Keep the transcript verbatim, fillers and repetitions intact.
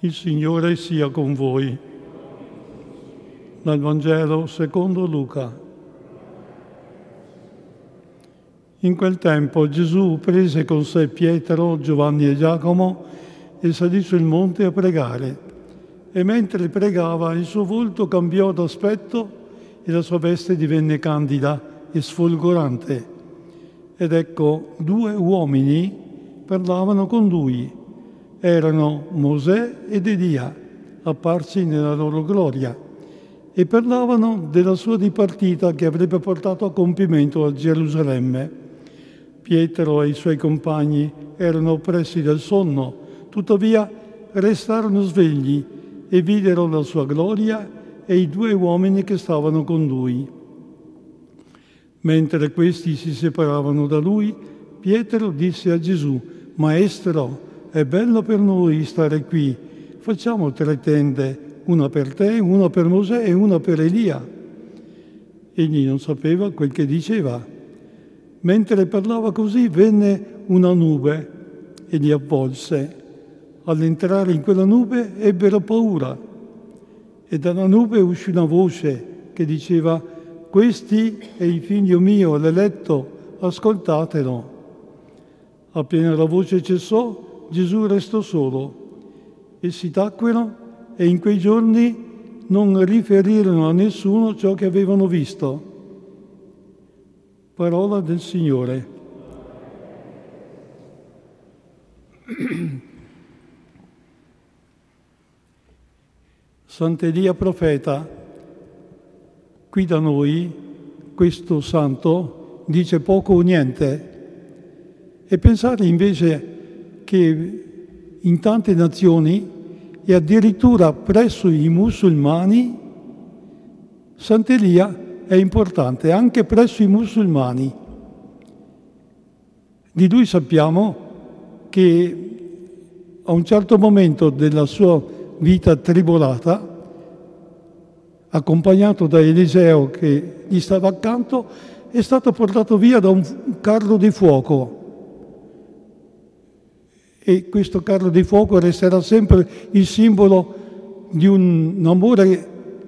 Il Signore sia con voi. Dal Vangelo secondo Luca. In quel tempo Gesù prese con sé Pietro, Giovanni e Giacomo e salì sul monte a pregare. E mentre pregava il suo volto cambiò d'aspetto e la sua veste divenne candida e sfolgorante. Ed ecco, due uomini parlavano con lui. Erano Mosè ed Elia, apparsi nella loro gloria, e parlavano della sua dipartita che avrebbe portato a compimento a Gerusalemme. Pietro e i suoi compagni erano oppressi dal sonno, tuttavia restarono svegli e videro la sua gloria e i due uomini che stavano con lui. Mentre questi si separavano da lui, Pietro disse a Gesù: «Maestro, è bello per noi stare qui. Facciamo tre tende, una per te, una per Mosè e una per Elia». Egli non sapeva quel che diceva. Mentre parlava così, venne una nube e li avvolse. All'entrare in quella nube ebbero paura. E dalla nube uscì una voce che diceva: «Questi è il figlio mio, l'eletto, ascoltatelo». Appena la voce cessò, Gesù restò solo. Essi tacquero e in quei giorni non riferirono a nessuno ciò che avevano visto. Parola del Signore. Sant'Elia profeta, qui da noi questo santo dice poco o niente, e pensare invece che in tante nazioni e addirittura presso i musulmani Sant'Elia è importante, anche presso i musulmani. Di lui sappiamo che a un certo momento della sua vita tribolata, accompagnato da Eliseo che gli stava accanto, è stato portato via da un carro di fuoco. E questo carro di fuoco resterà sempre il simbolo di un amore